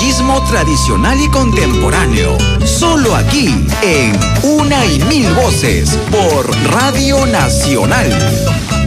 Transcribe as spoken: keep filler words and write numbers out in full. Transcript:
Machismo tradicional y contemporáneo. Solo aquí, en Una y Mil Voces, por Radio Nacional.